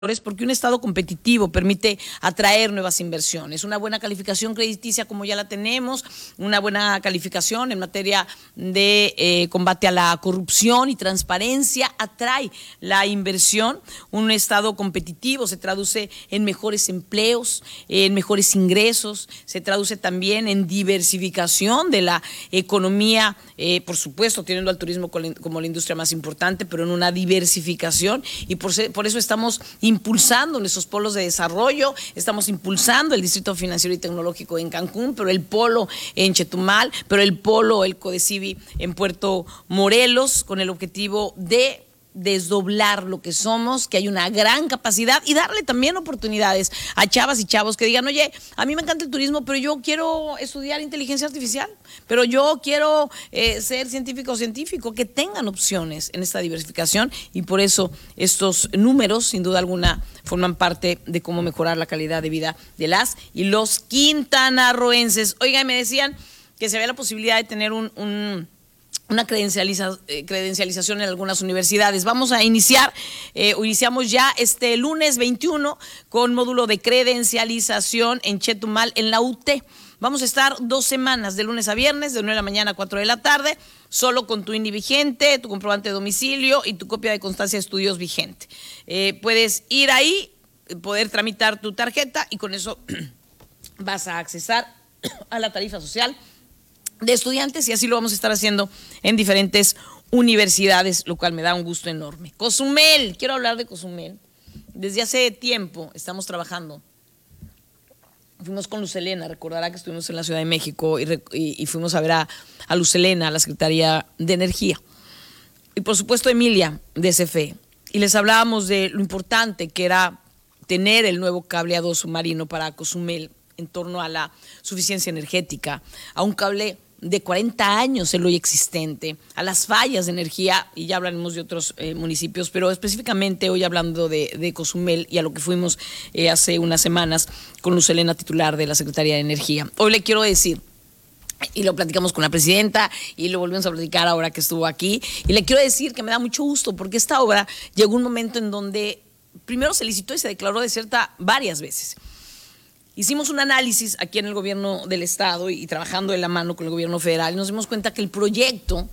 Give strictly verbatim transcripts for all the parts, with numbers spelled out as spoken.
porque un Estado competitivo permite atraer nuevas inversiones. Una buena calificación crediticia como ya la tenemos, una buena calificación en materia de eh, combate a la corrupción y transparencia atrae la inversión. Un Estado competitivo se traduce en mejores empleos, en mejores ingresos, se traduce también en diversificación de la economía, eh, por supuesto teniendo al turismo como la industria más importante, pero en una diversificación y por, por eso estamos impulsando nuestros polos de desarrollo, estamos impulsando el Distrito Financiero y Tecnológico en Cancún, pero el polo en Chetumal, pero el polo, el Codecivi en Puerto Morelos, con el objetivo de desdoblar lo que somos, que hay una gran capacidad y darle también oportunidades a chavas y chavos que digan, oye, a mí me encanta el turismo, pero yo quiero estudiar inteligencia artificial, pero yo quiero eh, ser científico o científico, que tengan opciones en esta diversificación y por eso estos números, sin duda alguna, forman parte de cómo mejorar la calidad de vida de las y los quintanarroenses. Oigan, me decían que se había la posibilidad de tener un... un una credencializa, eh, credencialización en algunas universidades. Vamos a iniciar, eh, iniciamos ya este lunes veintiuno con módulo de credencialización en Chetumal, en la U T. Vamos a estar dos semanas, de lunes a viernes, de nueve de la mañana a cuatro de la tarde, solo con tu I N I vigente, tu comprobante de domicilio y tu copia de constancia de estudios vigente. Eh, puedes ir ahí, poder tramitar tu tarjeta y con eso vas a accesar a la tarifa social de estudiantes y así lo vamos a estar haciendo en diferentes universidades, lo cual me da un gusto enorme. Cozumel, quiero hablar de Cozumel. Desde hace tiempo estamos trabajando. Fuimos con Luz Helena, recordará que estuvimos en la Ciudad de México y, y, y fuimos a ver a, a Luz Helena, a la Secretaría de Energía. Y por supuesto Emilia, de C F E. Y les hablábamos de lo importante que era tener el nuevo cableado submarino para Cozumel en torno a la suficiencia energética, a un cable de cuarenta años el hoy existente, a las fallas de energía, y ya hablaremos de otros eh, municipios, pero específicamente hoy hablando de, de Cozumel y a lo que fuimos eh, hace unas semanas con Luz Helena, titular de la Secretaría de Energía. Hoy le quiero decir, y lo platicamos con la presidenta y lo volvemos a platicar ahora que estuvo aquí, y le quiero decir que me da mucho gusto porque esta obra llegó un momento en donde primero se licitó y se declaró desierta varias veces. Hicimos un análisis aquí en el gobierno del estado y, y trabajando de la mano con el gobierno federal y nos dimos cuenta que el proyecto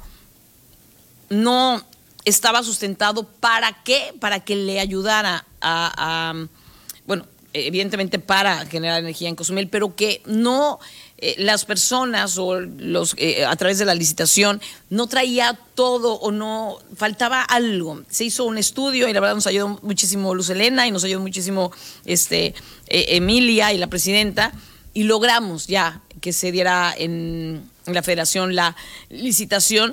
no estaba sustentado. ¿Para qué? Para que le ayudara a, a bueno, evidentemente para generar energía en Cozumel, pero que no eh, las personas o los eh, a través de la licitación no traía todo o no, faltaba algo. Se hizo un estudio y la verdad nos ayudó muchísimo Luz Helena y nos ayudó muchísimo este, eh, Emilia y la presidenta y logramos ya que se diera en, en la federación la licitación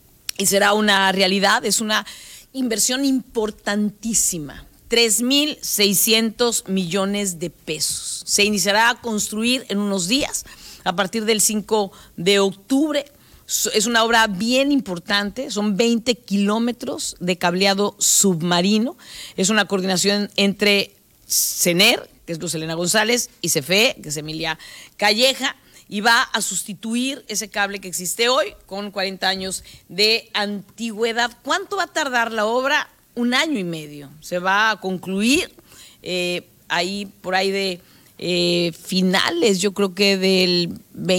y será una realidad. Es una inversión importantísima. tres mil seiscientos millones de pesos. Se iniciará a construir en unos días, a partir del cinco de octubre. Es una obra bien importante, son veinte kilómetros de cableado submarino. Es una coordinación entre CENER, que es Luz Helena González, y C F E, que es Emilia Calleja, y va a sustituir ese cable que existe hoy con cuarenta años de antigüedad. ¿Cuánto va a tardar la obra? Un año y medio. Se va a concluir eh, ahí por ahí de eh, finales, yo creo que del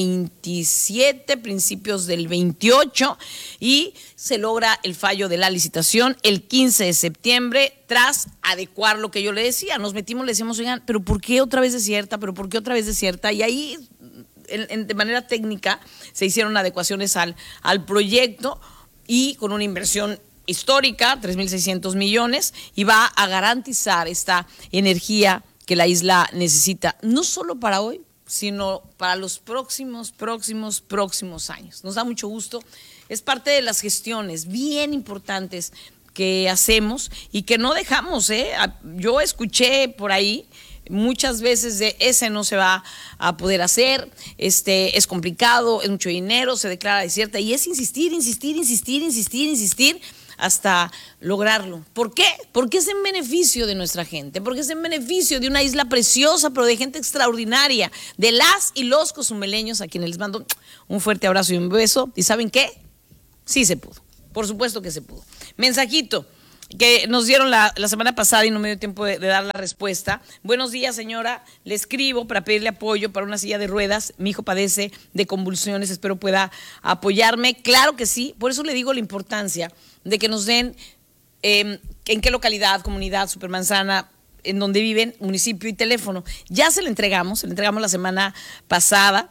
veintisiete, principios del veintiocho, y se logra el fallo de la licitación el quince de septiembre tras adecuar lo que yo le decía. Nos metimos, le decíamos, oigan, pero ¿por qué otra vez desierta? ¿Pero por qué otra vez desierta? Y ahí, en, en, de manera técnica, se hicieron adecuaciones al, al proyecto y con una inversión histórica, tres mil seiscientos millones, y va a garantizar esta energía que la isla necesita, no solo para hoy, sino para los próximos, próximos, próximos años. Nos da mucho gusto, es parte de las gestiones bien importantes que hacemos y que no dejamos, ¿eh? Yo escuché por ahí muchas veces de ese no se va a poder hacer, este es complicado, es mucho dinero, se declara desierta, y es insistir, insistir, insistir, insistir, insistir, hasta lograrlo. ¿Por qué? Porque es en beneficio de nuestra gente, porque es en beneficio de una isla preciosa, pero de gente extraordinaria, de las y los cozumeleños, a quienes les mando un fuerte abrazo y un beso. ¿Y saben qué? Sí se pudo, por supuesto que se pudo. Mensajito, que nos dieron la, la semana pasada y no me dio tiempo de, de dar la respuesta. Buenos días, señora. Le escribo para pedirle apoyo para una silla de ruedas. Mi hijo padece de convulsiones. Espero pueda apoyarme. Claro que sí. Por eso le digo la importancia de que nos den eh, en qué localidad, comunidad, supermanzana, en donde viven, municipio y teléfono. Ya se le entregamos, se le entregamos la semana pasada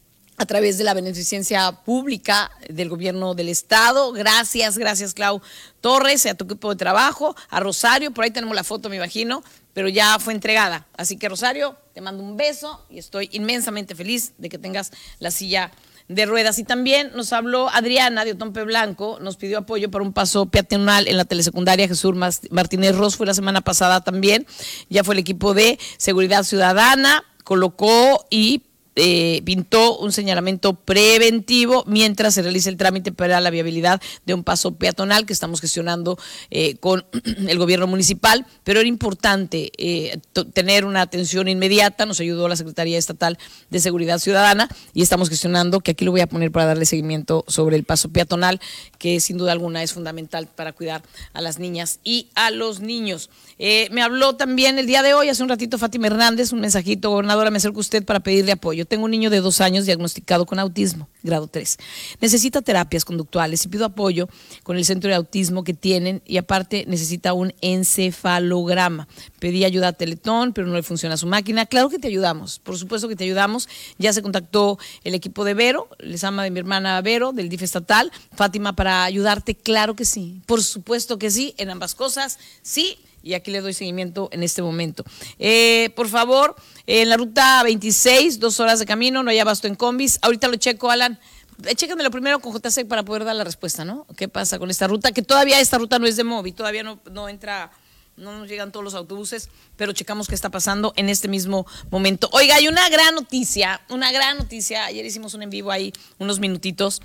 a través de la beneficencia pública del gobierno del estado. Gracias, gracias Clau Torres, a tu equipo de trabajo, a Rosario, por ahí tenemos la foto, me imagino, pero ya fue entregada. Así que Rosario, te mando un beso y estoy inmensamente feliz de que tengas la silla de ruedas. Y también nos habló Adriana de Otompe Blanco, nos pidió apoyo para un paso peatonal en la telesecundaria Jesús Martínez Ros, fue la semana pasada también, ya fue el equipo de Seguridad Ciudadana, colocó y Eh, pintó un señalamiento preventivo mientras se realiza el trámite para la viabilidad de un paso peatonal que estamos gestionando eh, con el gobierno municipal, pero era importante eh, tener una atención inmediata. Nos ayudó la Secretaría Estatal de Seguridad Ciudadana y estamos gestionando, que aquí lo voy a poner para darle seguimiento sobre el paso peatonal, que sin duda alguna es fundamental para cuidar a las niñas y a los niños. Eh, me habló también el día de hoy, hace un ratito, Fátima Hernández, un mensajito: gobernadora, me acerco a usted para pedirle apoyo. Tengo un niño de dos años diagnosticado con autismo, grado tres. Necesita terapias conductuales y pido apoyo con el centro de autismo que tienen, y aparte necesita un encefalograma. Pedí ayuda a Teletón, pero no le funciona su máquina. Claro que te ayudamos, por supuesto que te ayudamos. Ya se contactó el equipo de Vero, les ama de mi hermana Vero, del D I F estatal. Fátima, para ayudarte, claro que sí, por supuesto que sí, en ambas cosas, sí. Y aquí le doy seguimiento en este momento. Eh, por favor, en la ruta veintiséis, dos horas de camino, no hay abasto en combis. Ahorita lo checo, Alan. Chéquenmelo primero con J C para poder dar la respuesta, ¿no? ¿Qué pasa con esta ruta? Que todavía esta ruta no es de Movi, todavía no, no entra, no nos llegan todos los autobuses, pero checamos qué está pasando en este mismo momento. Oiga, hay una gran noticia, una gran noticia. Ayer hicimos un en vivo ahí, unos minutitos.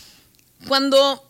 Cuando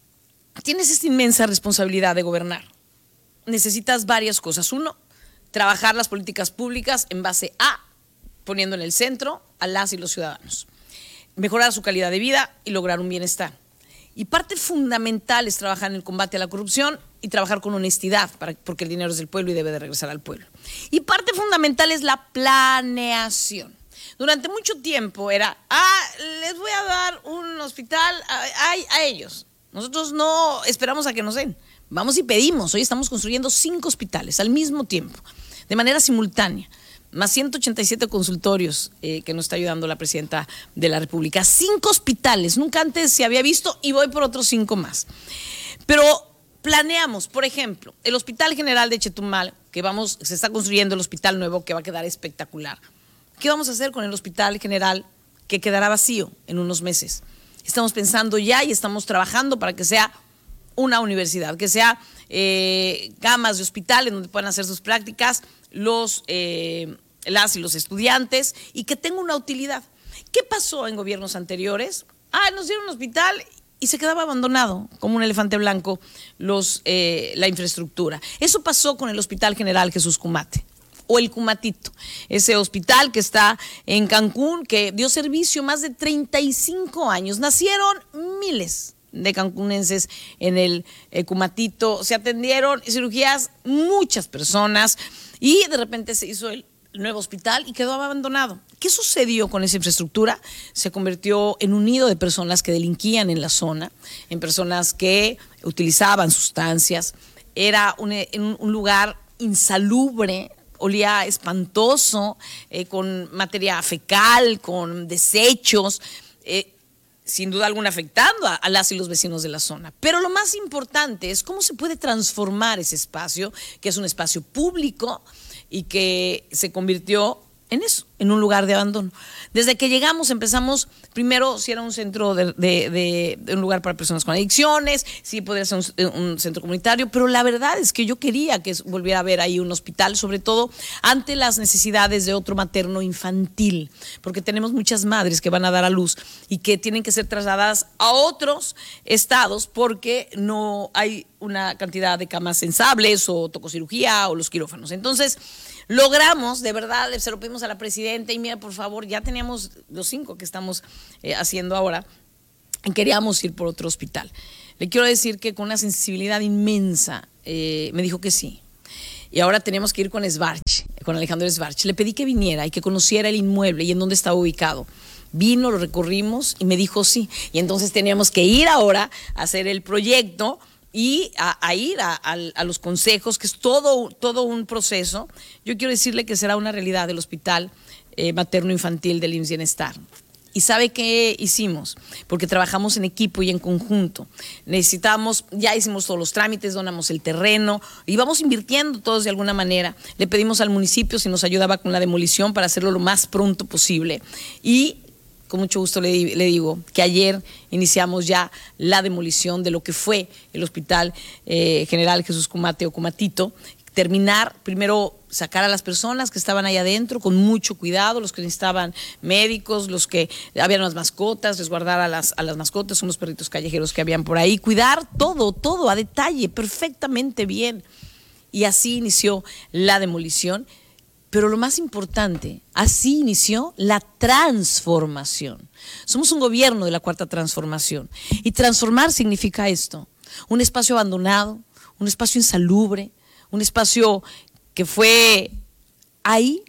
tienes esta inmensa responsabilidad de gobernar, necesitas varias cosas. Uno, trabajar las políticas públicas en base a, poniendo en el centro a las y los ciudadanos, mejorar su calidad de vida y lograr un bienestar. Y parte fundamental es trabajar en el combate a la corrupción y trabajar con honestidad, para, porque el dinero es del pueblo y debe de regresar al pueblo. Y parte fundamental es la planeación. Durante mucho tiempo era, ah, les voy a dar un hospital a, a, a ellos. Nosotros no esperamos a que nos den. Vamos y pedimos. Hoy estamos construyendo cinco hospitales al mismo tiempo, de manera simultánea, más ciento ochenta y siete consultorios eh, que nos está ayudando la presidenta de la República. Cinco hospitales, nunca antes se había visto, y voy por otros cinco más. Pero planeamos, por ejemplo, el Hospital General de Chetumal, que vamos, se está construyendo el hospital nuevo que va a quedar espectacular. ¿Qué vamos a hacer con el Hospital General que quedará vacío en unos meses? Estamos pensando ya y estamos trabajando para que sea una universidad, que sea eh, camas de hospital en donde puedan hacer sus prácticas los, eh, las y los estudiantes, y que tenga una utilidad. ¿Qué pasó en gobiernos anteriores? Ah, nos dieron un hospital y se quedaba abandonado como un elefante blanco los, eh, la infraestructura. Eso pasó con el Hospital General Jesús Cumate, o el Cumatito, ese hospital que está en Cancún, que dio servicio más de treinta y cinco años. Nacieron miles de cancunenses en el eh, Cumatito, se atendieron cirugías muchas personas, y de repente se hizo el nuevo hospital y quedó abandonado. ¿Qué sucedió con esa infraestructura? Se convirtió en un nido de personas que delinquían en la zona, en personas que utilizaban sustancias. Era un, un lugar insalubre, olía espantoso, eh, con materia fecal, con desechos, eh, sin duda alguna afectando a, a las y los vecinos de la zona. Pero lo más importante es cómo se puede transformar ese espacio, que es un espacio público y que se convirtió en eso, en un lugar de abandono. Desde que llegamos empezamos, primero si era un centro de, de, de, de un lugar para personas con adicciones, si podría ser un, un centro comunitario, pero la verdad es que yo quería que volviera a haber ahí un hospital, sobre todo ante las necesidades de otro materno infantil, porque tenemos muchas madres que van a dar a luz y que tienen que ser trasladadas a otros estados porque no hay una cantidad de camas sensables, o tococirugía, o los quirófanos. Entonces logramos, de verdad, se lo pedimos a la presidenta, y mira, por favor, ya teníamos los cinco que estamos eh, haciendo ahora, y queríamos ir por otro hospital. le quiero decir que con una sensibilidad inmensa eh, me dijo que sí. Y ahora tenemos que ir con Svarch, con Alejandro Svarch. Le pedí que viniera y que conociera el inmueble y en dónde estaba ubicado. Vino, lo recorrimos y me dijo sí. Y entonces teníamos que ir ahora a hacer el proyecto y a, a ir a, a, a los consejos, que es todo, todo un proceso. Yo quiero decirle que será una realidad del Hospital eh, Materno Infantil del I M S S Bienestar. ¿Y sabe qué hicimos? Porque trabajamos en equipo y en conjunto. Necesitamos, ya hicimos todos los trámites, donamos el terreno, íbamos invirtiendo todos de alguna manera. Le pedimos al municipio si nos ayudaba con la demolición para hacerlo lo más pronto posible. Y con mucho gusto le, le digo que ayer iniciamos ya la demolición de lo que fue el Hospital eh, General Jesús Cumate o Cumatito. Terminar, primero sacar a las personas que estaban ahí adentro con mucho cuidado, los que necesitaban médicos, los que habían unas mascotas, resguardar a las, a las mascotas, unos perritos callejeros que habían por ahí, cuidar todo, todo a detalle, perfectamente bien. Y así inició la demolición, pero lo más importante, así inició la transformación. Somos un gobierno de la Cuarta Transformación y transformar significa esto, un espacio abandonado, un espacio insalubre, un espacio que fue ahí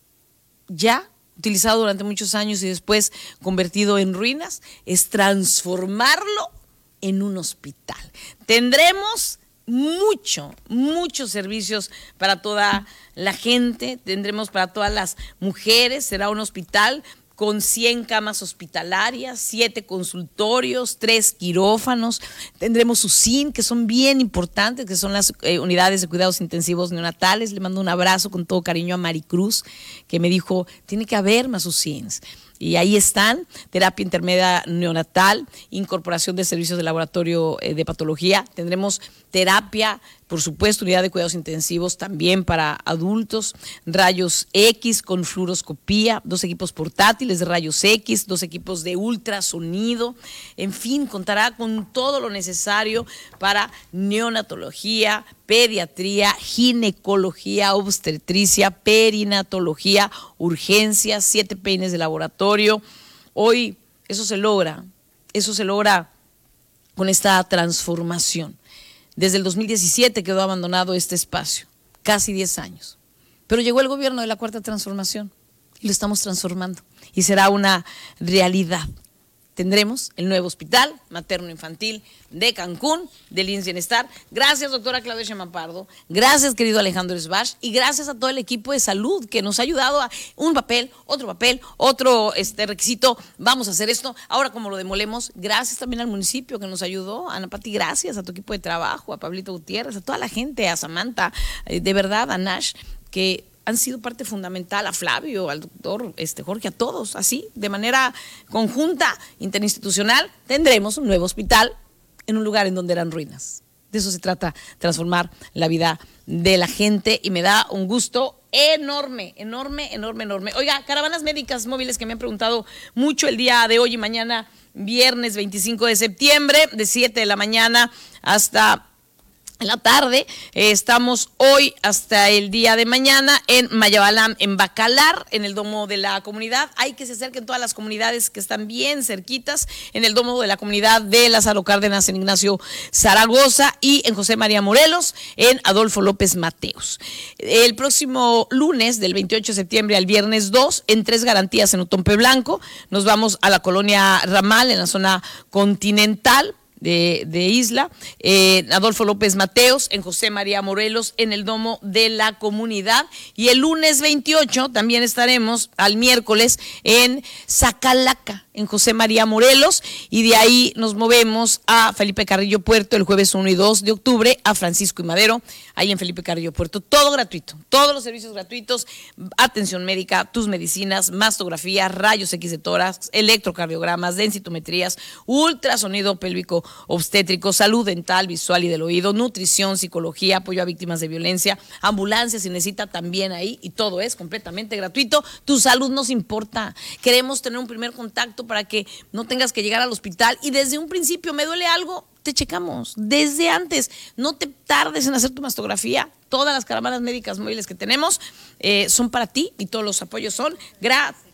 ya utilizado durante muchos años y después convertido en ruinas, es transformarlo en un hospital. Tendremos mucho, muchos servicios para toda la gente, tendremos para todas las mujeres, será un hospital con cien camas hospitalarias, siete consultorios, tres quirófanos, tendremos U C I N, que son bien importantes, que son las eh, unidades de cuidados intensivos neonatales. Le mando un abrazo con todo cariño a Maricruz, que me dijo, tiene que haber más U C I Ns. Y ahí están, terapia intermedia neonatal, incorporación de servicios de laboratorio eh, de patología. Tendremos terapia, por supuesto, unidad de cuidados intensivos también para adultos, rayos X con fluoroscopía, dos equipos portátiles de rayos X, dos equipos de ultrasonido. En fin, contará con todo lo necesario para neonatología, pediatría, ginecología, obstetricia, perinatología, urgencias, siete peines de laboratorio. Hoy eso se logra, eso se logra con esta transformación. Desde el dos mil diecisiete quedó abandonado este espacio, casi diez años. Pero llegó el gobierno de la Cuarta Transformación y lo estamos transformando y será una realidad. Tendremos el nuevo Hospital Materno Infantil de Cancún, del I M S S Bienestar. Gracias, doctora Claudia Sheinbaum Pardo. Gracias, querido Alejandro Svarch. Y gracias a todo el equipo de salud que nos ha ayudado a un papel, otro papel, otro este, requisito. Vamos a hacer esto. Ahora, como lo demolemos, gracias también al municipio que nos ayudó. Ana Pati, gracias a tu equipo de trabajo, a Pablito Gutiérrez, a toda la gente, a Samantha, eh, de verdad, a Nash, que han sido parte fundamental, a Flavio, al doctor este, Jorge, a todos, así, de manera conjunta, interinstitucional, tendremos un nuevo hospital en un lugar en donde eran ruinas. De eso se trata, transformar la vida de la gente, y me da un gusto enorme, enorme, enorme, enorme. Oiga, caravanas médicas móviles que me han preguntado mucho el día de hoy y mañana, viernes veinticinco de septiembre, de siete de la mañana hasta en la tarde. Eh, estamos hoy hasta el día de mañana en Mayabalam, en Bacalar, en el Domo de la Comunidad. Hay que se acerquen todas las comunidades que están bien cerquitas, en el Domo de la Comunidad de Lázaro Cárdenas, en Ignacio Zaragoza, y en José María Morelos, en Adolfo López Mateos. El próximo lunes, del veintiocho de septiembre al viernes dos, en Tres Garantías, en Otompe Blanco, nos vamos a la colonia Ramal, en la zona continental De, de Isla, eh, Adolfo López Mateos, en José María Morelos, en el Domo de la Comunidad. Y el lunes veintiocho también estaremos, al miércoles, en Zacalaca, en José María Morelos, y de ahí nos movemos a Felipe Carrillo Puerto el jueves uno y dos de octubre, a Francisco y Madero, ahí en Felipe Carrillo Puerto. Todo gratuito, todos los servicios gratuitos, atención médica, tus medicinas, mastografía, rayos X de tórax, electrocardiogramas, densitometrías, ultrasonido pélvico obstétrico, salud dental, visual y del oído, nutrición, psicología, apoyo a víctimas de violencia, ambulancia si necesita también ahí, y todo es completamente gratuito. Tu salud nos importa. Queremos tener un primer contacto para que no tengas que llegar al hospital y desde un principio, me duele algo, te checamos desde antes. No te tardes en hacer tu mastografía. Todas las caravanas médicas móviles que tenemos eh, son para ti y todos los apoyos son gratuitos.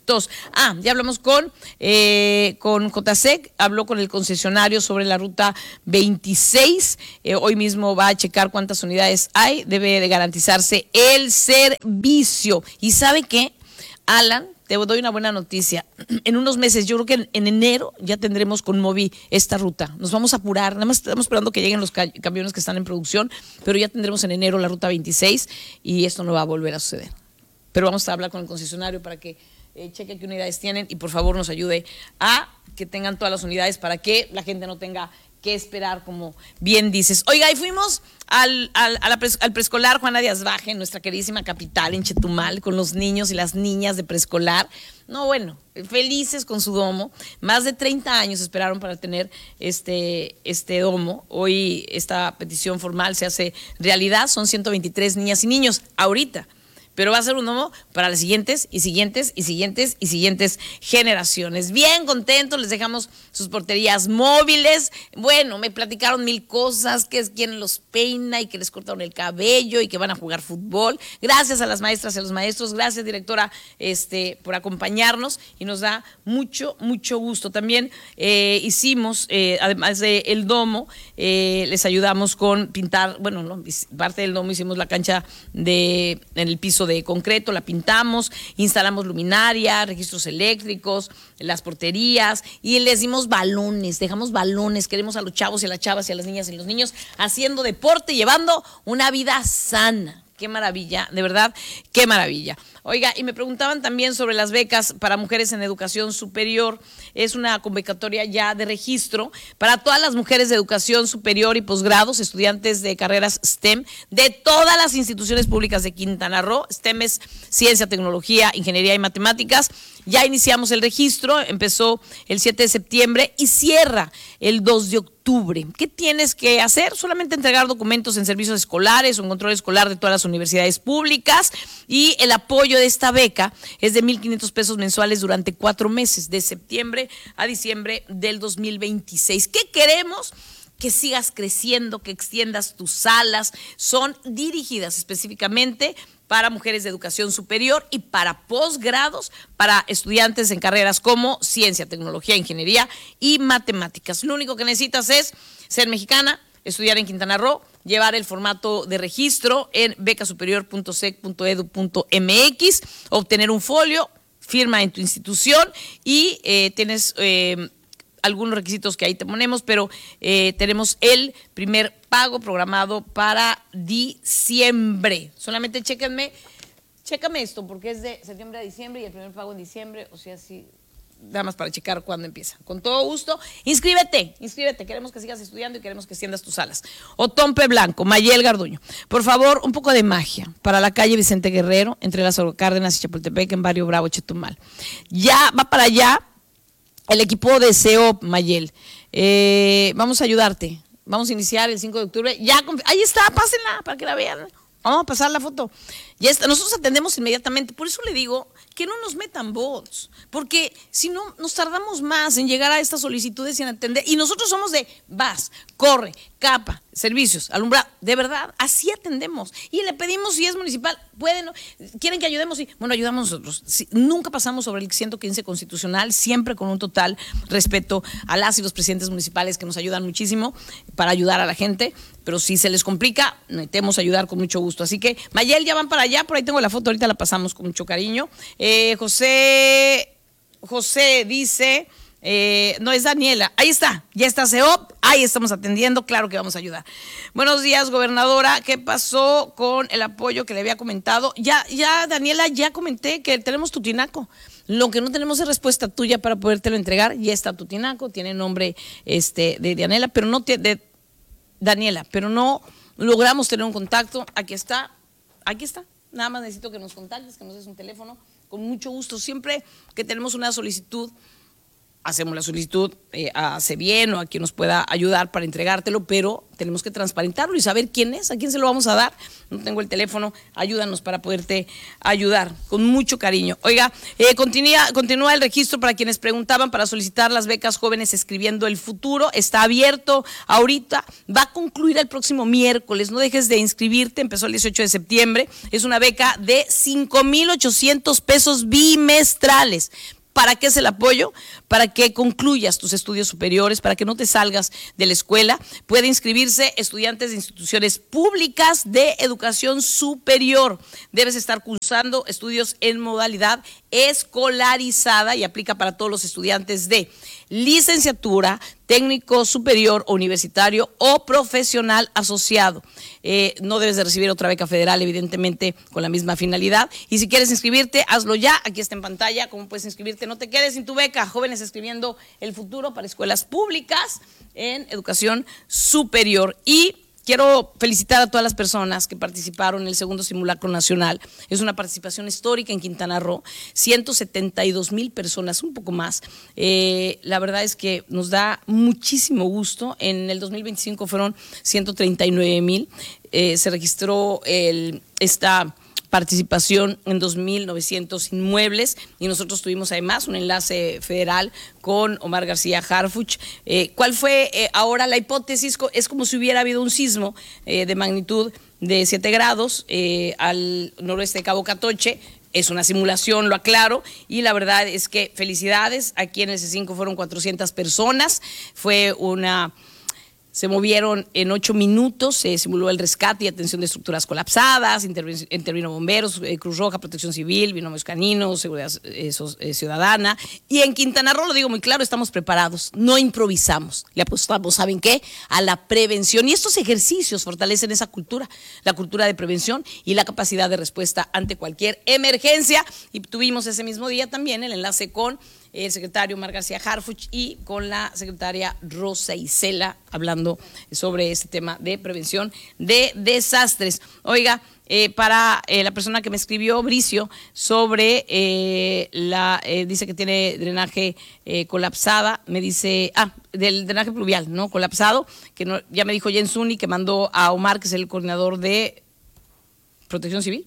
Dos. Ah, ya hablamos con, eh, con J S E C, habló con el concesionario sobre la ruta veintiséis. Eh, hoy mismo va a checar cuántas unidades hay. Debe de garantizarse el servicio. ¿Y sabe qué, Alan? Te doy una buena noticia. En unos meses, yo creo que en, en enero ya tendremos con Movi esta ruta. Nos vamos a apurar. Nada más estamos esperando que lleguen los ca- camiones que están en producción, pero ya tendremos en enero la ruta veintiséis y esto no va a volver a suceder. Pero vamos a hablar con el concesionario para que eh, cheque qué unidades tienen y por favor nos ayude a que tengan todas las unidades para que la gente no tenga que esperar, como bien dices. Oiga, y fuimos al, al, a la pres, al preescolar Juana Díaz Baje, en nuestra queridísima capital, en Chetumal, con los niños y las niñas de preescolar. No, bueno, felices con su domo. Más de treinta años esperaron para tener este, este domo. Hoy esta petición formal se hace realidad. Son ciento veintitrés niñas y niños ahorita. Pero va a ser un domo para las siguientes y siguientes y siguientes y siguientes generaciones. Bien contentos, les dejamos sus porterías móviles. Bueno, me platicaron mil cosas, que es quien los peina y que les cortaron el cabello y que van a jugar fútbol. Gracias a las maestras y a los maestros, gracias directora este, por acompañarnos y nos da mucho, mucho gusto. También eh, hicimos, eh, además del domo, eh, les ayudamos con pintar, bueno, no, parte del domo hicimos la cancha de, en el piso de concreto, la pintamos, instalamos luminaria, registros eléctricos, las porterías y les dimos balones, dejamos balones, queremos a los chavos y a las chavas y a las niñas y los niños haciendo deporte, llevando una vida sana. Qué maravilla, de verdad, qué maravilla. Oiga, y me preguntaban también sobre las becas para mujeres en educación superior. Es una convocatoria ya de registro para todas las mujeres de educación superior y posgrados, estudiantes de carreras STEM de todas las instituciones públicas de Quintana Roo. STEM es ciencia, tecnología, ingeniería y matemáticas. Ya iniciamos el registro, empezó el siete de septiembre y cierra el dos de octubre. ¿Qué tienes que hacer? Solamente entregar documentos en servicios escolares o en control escolar de todas las universidades públicas, y el apoyo de esta beca es de mil quinientos pesos mensuales durante cuatro meses, de septiembre a diciembre del dos mil veintiséis. ¿Qué queremos? Que sigas creciendo, que extiendas tus salas. Son dirigidas específicamente para mujeres de educación superior y para posgrados, para estudiantes en carreras como ciencia, tecnología, ingeniería y matemáticas. Lo único que necesitas es ser mexicana, estudiar en Quintana Roo, llevar el formato de registro en becasuperior punto sec punto edu punto mx, obtener un folio, firma en tu institución y eh, tienes eh, algunos requisitos que ahí te ponemos, pero eh, tenemos el primer pago programado para diciembre. Solamente chéquenme, chécame esto, porque es de septiembre a diciembre y el primer pago en diciembre, o sea, sí, nada más para checar cuándo empieza. Con todo gusto, inscríbete, inscríbete, queremos que sigas estudiando y queremos que extiendas tus alas. Otompe Blanco, Mayel Garduño, por favor, un poco de magia para la calle Vicente Guerrero, entre Lázaro Cárdenas y Chapultepec, en Barrio Bravo, Chetumal. Ya va para allá el equipo de S E O, Mayel. Eh, vamos a ayudarte. Vamos a iniciar el cinco de octubre. Ya, ahí está, pásenla para que la vean. Vamos a pasar la foto. Ya está. Nosotros atendemos inmediatamente. Por eso le digo que no nos metan bots, porque si no, nos tardamos más en llegar a estas solicitudes y en atender. Y nosotros somos de vas, corre, capa, servicios, alumbrado. De verdad, así atendemos. Y le pedimos si es municipal, pueden, ¿no? ¿Quieren que ayudemos? Sí. Bueno, ayudamos nosotros. Sí, nunca pasamos sobre el ciento quince constitucional, siempre con un total respeto a las y los presidentes municipales que nos ayudan muchísimo para ayudar a la gente. Pero si se les complica, metemos a ayudar con mucho gusto. Así que, Mayel, ya van para allá. Por ahí tengo la foto, ahorita la pasamos con mucho cariño. Eh, José, José dice, eh, no es Daniela, ahí está, ya está S E O, ahí estamos atendiendo, claro que vamos a ayudar. Buenos días, gobernadora, ¿qué pasó con el apoyo que le había comentado? Ya, ya, Daniela, ya comenté que tenemos tu tinaco. Lo que no tenemos es respuesta tuya para podértelo entregar. Ya está tu tinaco, tiene nombre este, de Daniela, pero no te, de Daniela, pero no logramos tener un contacto. Aquí está, aquí está. Nada más necesito que nos contactes, que nos des un teléfono, con mucho gusto. Siempre que tenemos una solicitud, hacemos la solicitud eh, a Cebien o a quien nos pueda ayudar para entregártelo, pero tenemos que transparentarlo y saber quién es, a quién se lo vamos a dar. No tengo el teléfono, ayúdanos para poderte ayudar, con mucho cariño. Oiga, eh, continúa, continúa el registro para quienes preguntaban para solicitar las becas Jóvenes Escribiendo el Futuro. Está abierto ahorita, va a concluir el próximo miércoles, no dejes de inscribirte, empezó el dieciocho de septiembre, es una beca de cinco mil ochocientos pesos bimestrales. ¿Para qué es el apoyo? Para que concluyas tus estudios superiores, para que no te salgas de la escuela. Puede inscribirse estudiantes de instituciones públicas de educación superior. Debes estar cursando estudios en modalidad escolarizada y aplica para todos los estudiantes de licenciatura, técnico superior o universitario o profesional asociado. Eh, no debes de recibir otra beca federal, evidentemente, con la misma finalidad. Y si quieres inscribirte, hazlo ya. Aquí está en pantalla cómo puedes inscribirte. No te quedes sin tu beca. Jóvenes Escribiendo el Futuro para escuelas públicas en educación superior. Y quiero felicitar a todas las personas que participaron en el segundo simulacro nacional. Es una participación histórica en Quintana Roo, ciento setenta y dos mil personas, un poco más. Eh, la verdad es que nos da muchísimo gusto. En el dos mil veinticinco fueron ciento treinta y nueve mil. Eh, se registró el, esta participación en dos mil novecientos inmuebles y nosotros tuvimos además un enlace federal con Omar García Harfuch. Eh, ¿Cuál fue eh, ahora la hipótesis? Es como si hubiera habido un sismo eh, de magnitud de siete grados eh, al noroeste de Cabo Catoche. Es una simulación, lo aclaro, y la verdad es que felicidades. Aquí en el C cinco fueron cuatrocientas personas, fue una... Se movieron en ocho minutos, se simuló el rescate y atención de estructuras colapsadas, intervino, intervino bomberos, eh, Cruz Roja, Protección Civil, binomios caninos, seguridad eh, eh, ciudadana. Y en Quintana Roo, lo digo muy claro, estamos preparados, no improvisamos, le apostamos, ¿saben qué? A la prevención. Y estos ejercicios fortalecen esa cultura, la cultura de prevención y la capacidad de respuesta ante cualquier emergencia. Y tuvimos ese mismo día también el enlace con el secretario Omar García Harfuch y con la secretaria Rosa Isela, hablando sobre este tema de prevención de desastres. Oiga, eh, para eh, la persona que me escribió, Bricio, sobre eh, la, eh, dice que tiene drenaje eh, colapsada, me dice, ah, del drenaje pluvial, ¿no? Colapsado, que no, ya me dijo Jens Zuni, que mandó a Omar, que es el coordinador de Protección Civil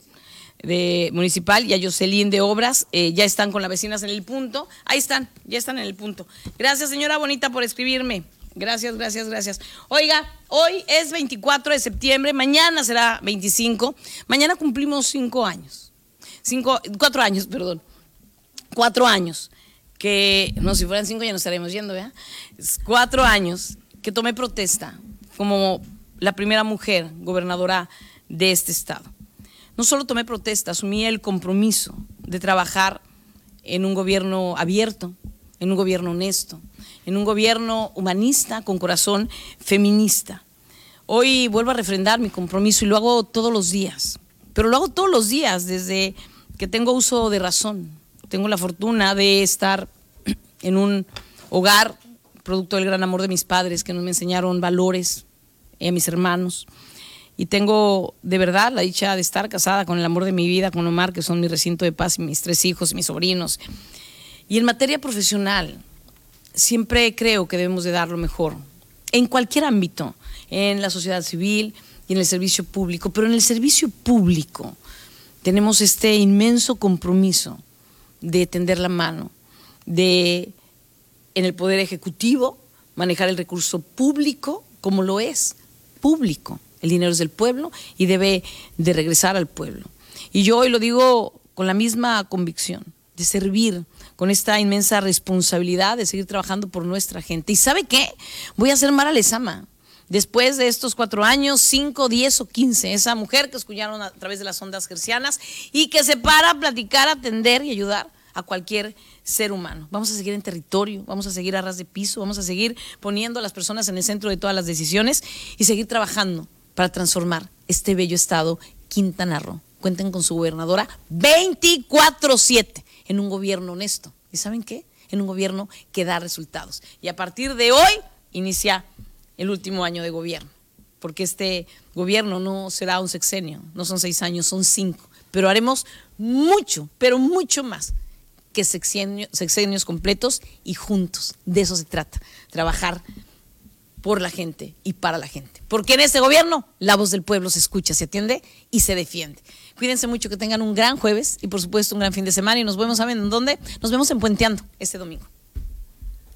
de municipal, y a Jocelyn de Obras, eh, ya están con las vecinas en el punto, ahí están, ya están en el punto. Gracias, señora bonita, por escribirme, gracias, gracias, gracias. Oiga, hoy es veinticuatro de septiembre, mañana será veinticinco, mañana cumplimos cinco años, cinco, cuatro años, perdón, cuatro años, que, no, si fueran cinco ya nos estaremos yendo, ¿verdad? Cuatro años que tomé protesta como la primera mujer gobernadora de este estado. No solo tomé protesta, asumí el compromiso de trabajar en un gobierno abierto, en un gobierno honesto, en un gobierno humanista con corazón feminista. Hoy vuelvo a refrendar mi compromiso y lo hago todos los días, pero lo hago todos los días desde que tengo uso de razón. Tengo la fortuna de estar en un hogar producto del gran amor de mis padres que nos me enseñaron valores, y a mis hermanos. Y tengo de verdad la dicha de estar casada con el amor de mi vida, con Omar, que son mi recinto de paz, y mis tres hijos y mis sobrinos. Y en materia profesional, siempre creo que debemos de dar lo mejor, en cualquier ámbito, en la sociedad civil y en el servicio público. Pero en el servicio público tenemos este inmenso compromiso de tender la mano, de, en el Poder Ejecutivo, manejar el recurso público como lo es, público. El dinero es del pueblo y debe de regresar al pueblo. Y yo hoy lo digo con la misma convicción, de servir con esta inmensa responsabilidad de seguir trabajando por nuestra gente. ¿Y sabe qué? Voy a ser Mara Lezama. Después de estos cuatro años, cinco, diez o quince, esa mujer que escucharon a través de las ondas hercianas y que se para a platicar, atender y ayudar a cualquier ser humano. Vamos a seguir en territorio, vamos a seguir a ras de piso, vamos a seguir poniendo a las personas en el centro de todas las decisiones y seguir trabajando para transformar este bello estado, Quintana Roo. Cuenten con su gobernadora veinticuatro siete en un gobierno honesto. ¿Y saben qué? En un gobierno que da resultados. Y a partir de hoy inicia el último año de gobierno, porque este gobierno no será un sexenio, no son seis años, son cinco. Pero haremos mucho, pero mucho más que sexenio, sexenios completos y juntos. De eso se trata, trabajar por la gente y para la gente. Porque en este gobierno la voz del pueblo se escucha, se atiende y se defiende. Cuídense mucho, que tengan un gran jueves y por supuesto un gran fin de semana y nos vemos, ¿saben en dónde? Nos vemos en Puenteando este domingo.